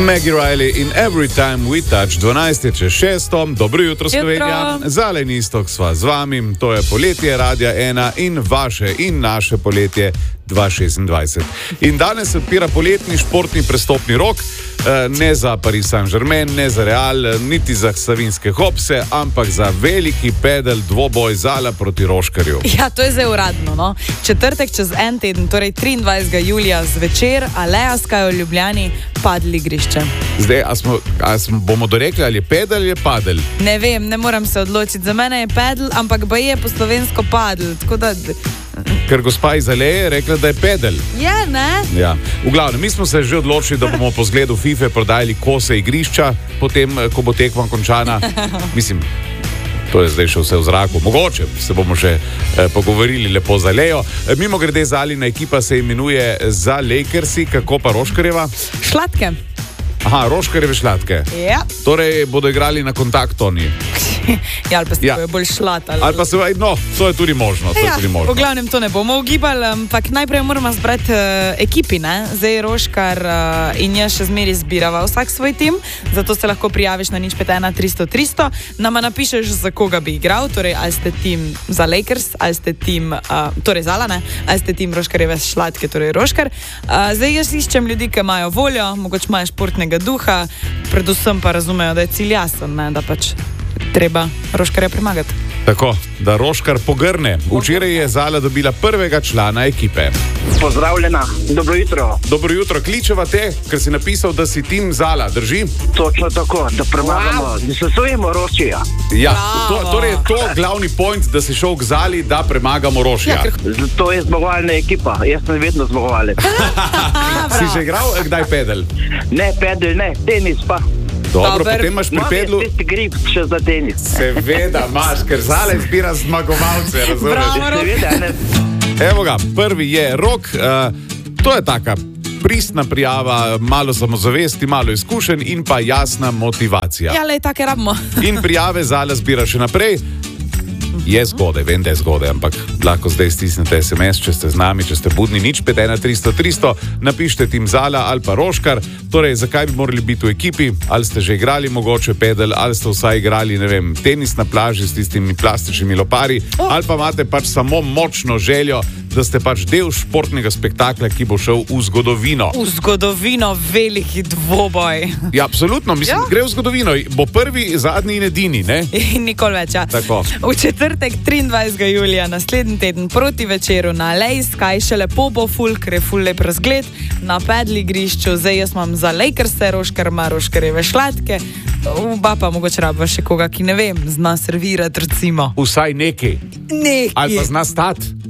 Maggie Riley in Every Time We Touch, 12:06. Dobro jutro, Slovenija. Zeleni istok sva z vami, to je poletje Radia 1 in vaše in naše poletje 2026. In danes se odpira poletni športni prestopni rok, ne za Paris Saint-Germain, ne za Real, niti za Savinjske Hopse, ampak za veliki pedal dvoboj Zala proti Roškarju. Ja, to je zdaj uradno, no. Četrtek čez en teden, torej 23. julija zvečer, Aleja Sky v Ljubljani, padli igrišče. Zdaj, bomo dorekli, ali je pedal ali je padel? Ne vem, ne moram se odločiti. Za mene je pedal, ampak ba je po slovensko padel, tako da... Ker gospa iz Aleje je rekla, da je pedal. Je, ne? Ja. V glavnem, mi smo se že odločili, da bomo po zgledu FIFA prodajali kose igrišča, potem, ko bo tekma končana. Mislim, to je zdaj še vse v zraku. Mogoče se bomo še pogovorili lepo z Alejo. Mimogrede, Zalina ekipa se imenuje za Lakersi, kako pa Roškarjeva? Šlatke. Aha, Roškarjeve šlatke. Ja. Torej bodo igrali na kontakt oni. Ja, ali pa se bojo bolj šlatali. Ali pa se, no, to je tudi možno. Ja, v glavnem to ne bomo ugibali, ampak najprej moramo zbrati ekipi, ne? Zdaj Roškar in jaz še zmeri zbirava vsak svoj tim, zato se lahko prijaviš na 051 300 300, nama napišeš, za koga bi igral, torej ali ste tim za Lakers, ali ste tim, torej Zala, ne? Ali ste tim Roškarjeve šlatke, torej Roškar. Zdaj jaz iščem ljudi, ki imajo voljo, mogoče imajo športnega duha, predvsem pa razumejo, da je cilj jasen, ne? Da pač treba Roškarja premagati. Tako, da Roškar pogrne. Včeraj je Zala dobila prvega člana ekipe. Pozdravljena, dobro jutro. Dobro jutro, kličeva te, ker si napisal, da si tim Zala, drži? Točno tako, da premagamo, da se sojimo Rošija. Ja, torej je to glavni point, da si šel k Zali, da premagamo Rošija. Ja, to je zmagovalna ekipa, jaz sem vedno zmagovalec. Si že igral, kdaj pedal? Ne, pedal ne, tenis pa. Dobro, potem imaš pri pedlu... Imam tisti grip še za tenis. Seveda imaš, ker Zala izbira zmagovalce, razumeš? Seveda, ne. Evo ga, prvi je Rok, to je taka pristna prijava, malo samozavesti, malo izkušenj in pa jasna motivacija. Ja, le, take rabimo. In prijave Zala zbira še naprej. Je zgodaj, vem, da je zgodaj, ampak lahko zdaj stisnete SMS, če ste z nami, če ste budni, 051 300 300, napišite tim Zala ali pa Roškar. Torej, zakaj bi morali biti v ekipi? Ali ste že igrali mogoče pedal, ali ste vsaj igrali, ne vem, tenis na plaži s tistimi plastičnimi lopari, ali pa imate pač samo močno željo, da ste pač del športnega spektakla, ki bo šel v zgodovino. V zgodovino, veliki dvoboj. Ja, absolutno, mislim, gre v zgodovino. Bo prvi, zadnji in edini, ne? In nikoli več, ja. Tako. V četrtek 23. julija, naslednji teden proti večeru na Aleji Sky, še lepo bo ful, ker je ful lep razgled na pedli igrišču. Zdaj jaz imam za Lakerse, Roškar ima Roškarjeve šlatke, oba pa mogoče rabva še koga, ki ne vem, zna servirati recimo. Vsaj nekaj. Nekaj. Ali pa zna stati.